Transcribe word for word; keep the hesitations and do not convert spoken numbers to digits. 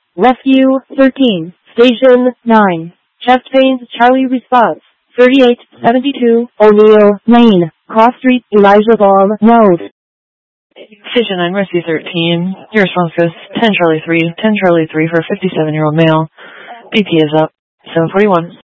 Rescue thirteen, Station nine. Chest pains, Charlie response. thirty-eight seventy-two, O'Neill Lane, Cross Street, Elijah Balm Road. Station nine, Rescue thirteen. Your response goes ten Charlie three, ten Charlie three for a fifty-seven-year-old male. B P is up. seven forty-one.